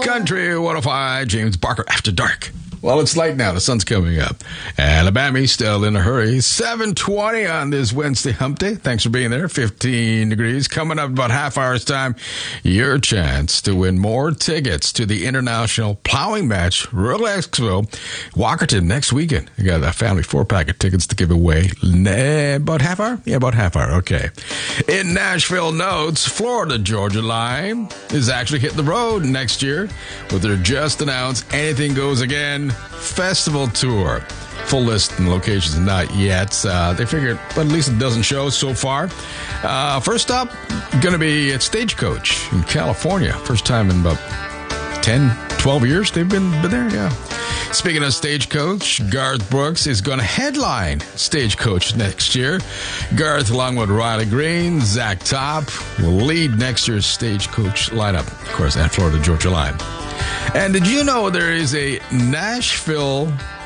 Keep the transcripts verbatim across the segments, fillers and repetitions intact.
Country one oh five, James Barker, After Dark. Well, it's light now. The sun's coming up. Alabama's still in a hurry. seven twenty on this Wednesday hump day. Thanks for being there. fifteen degrees. Coming up about half hour's time, your chance to win more tickets to the International Plowing Match, Rural Expo, Walkerton next weekend. You got a family four-pack of tickets to give away. About half hour? Yeah, about half hour. Okay. In Nashville notes, Florida Georgia Line is actually hitting the road next year with their just announced Anything Goes Again Festival Tour. Full list and locations not yet. Uh, they figured, but at least it doesn't show so far. Uh, first up, going to be at Stagecoach in California. First time in about ten, twelve years they've been, been there, yeah. Speaking of Stagecoach, Garth Brooks is going to headline Stagecoach next year. Garth, along with Riley Green, Zach Top, will lead next year's Stagecoach lineup, of course, at Florida Georgia Line. And did you know there is a Nashville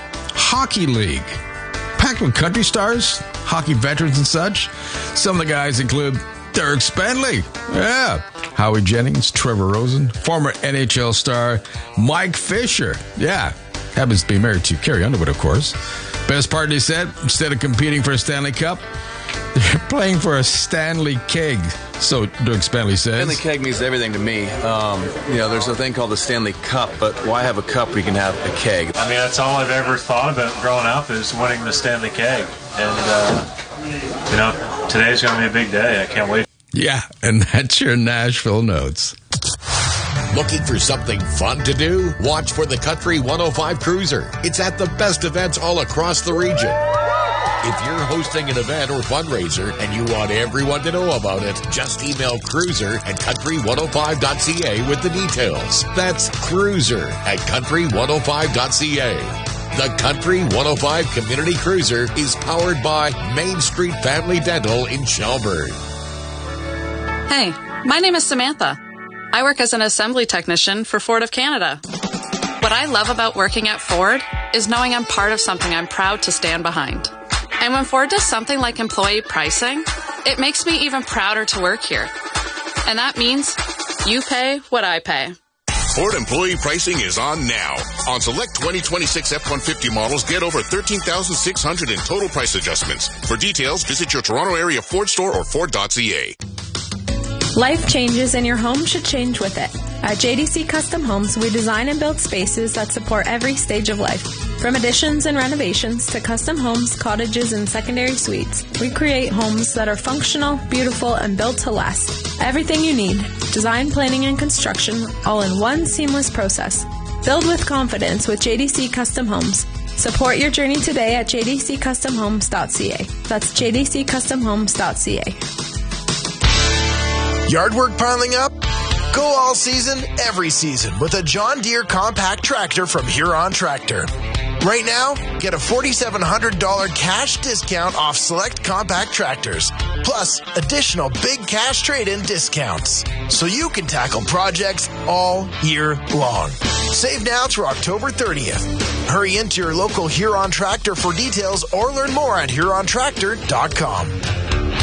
Hockey League packed with country stars, hockey veterans and such? Some of the guys include Derek Spenley, yeah, Howie Jennings, Trevor Rosen, former N H L star Mike Fisher, yeah, happens to be married to Carrie Underwood, of course. Best part, they said, instead of competing for a Stanley Cup, they're playing for a Stanley Keg. So Dirk Spenley says. Stanley Keg means everything to me. Um, you know, there's a thing called the Stanley Cup, but why have a cup when you can have a keg? I mean, that's all I've ever thought about growing up is winning the Stanley Keg. And, uh, you know, today's going to be a big day. I can't wait. Yeah, and that's your Nashville notes. Looking for something fun to do? Watch for the Country one oh five Cruiser. It's at the best events all across the region. If you're hosting an event or fundraiser and you want everyone to know about it, just email cruiser at country one oh five dot c a with the details. That's cruiser at country one oh five dot c a. The Country one oh five Community Cruiser is powered by Main Street Family Dental in Shelburne. Hey, my name is Samantha. I work as an assembly technician for Ford of Canada. What I love about working at Ford is knowing I'm part of something I'm proud to stand behind. And when Ford does something like employee pricing, it makes me even prouder to work here. And that means you pay what I pay. Ford employee pricing is on now. On select twenty twenty-six F one fifty models, get over thirteen thousand six hundred in total price adjustments. For details, visit your Toronto area Ford store or Ford dot c a. Life changes and your home should change with it. At J D C Custom Homes, we design and build spaces that support every stage of life. From additions and renovations to custom homes, cottages, and secondary suites, we create homes that are functional, beautiful, and built to last. Everything you need, design, planning, and construction, all in one seamless process. Build with confidence with J D C Custom Homes. Support your journey today at j d c custom homes dot c a. That's j d c custom homes dot c a. Yard work piling up? Go all season, every season with a John Deere compact tractor from Huron Tractor. Right now, get a four thousand seven hundred dollars cash discount off select compact tractors, plus additional big cash trade-in discounts, so you can tackle projects all year long. Save now through October thirtieth. Hurry into your local Huron Tractor for details or learn more at huron tractor dot com.